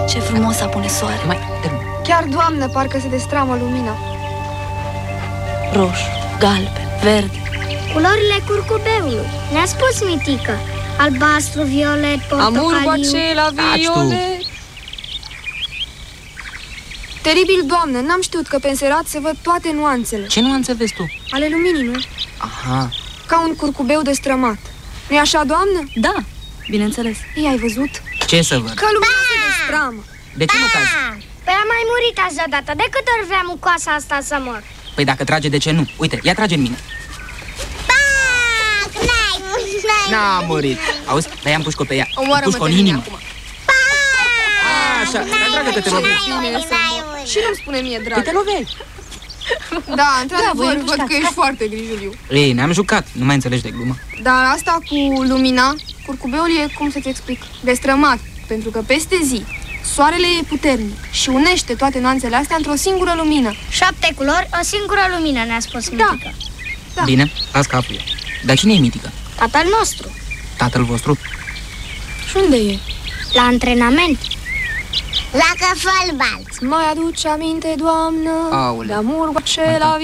Ce frumos apune soare. Chiar, Doamnă, parcă se destramă lumina. Roșu, galben, verde. Culorile curcubeului. Ne-a spus Mitică. Albastru, violet, portocaliu. Amur cu acela violet. Teribil, Doamnă, n-am știut că pe înserat se văd toate nuanțele. Ce nuanțe vezi tu? Ale luminii, nu? Aha. Ca un curcubeu destrămat. Nu-i așa, Doamnă? Da, bineînțeles. Ei, ai văzut? Ce să văd? Ca lumina se destramă. De ce nu cazi? Păi am mai murit așa dată. De câte ori vreau cu coasa asta să mor? Păi dacă trage, de ce nu? Uite, ia trage în mine. N-a murit. Auzi? Dar i-am pușco pe ea. Omoară-mă Pușco în pe mine inimă. acum. Așa, dar dragă-te, te loveai. Și nu-mi spune mie, Păi dragă. te loveai. Da, într-adevăr, voi văd că ești foarte grijuliu. Ei, ne-am jucat. Nu mai înțelegi de glumă. Dar asta cu lumina, curcubeul e, cum să-ți explic, destrămat. Pentru că peste zi, soarele e puternic și unește toate nuanțele astea într-o singură lumină. 7 culori, o singură lumină, ne-a spus Mitică. Da. Bine, las capul eu. Dar cine e Mitică? Tatăl nostru. Tatăl vostru? Și unde e? La antrenament. La căfălbal. Mai aduce aminte, Doamnă, Aoleu. de amurgul acela